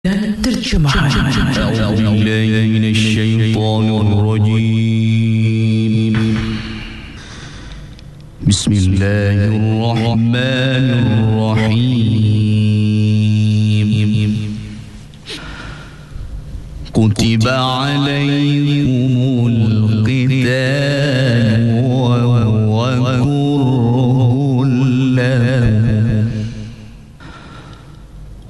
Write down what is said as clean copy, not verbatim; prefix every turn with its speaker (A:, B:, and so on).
A: dan terjemahan.
B: A'udzubillahi minasyaitonir rajim. Bismillahirrahmanirrahim. Kutiba alaikum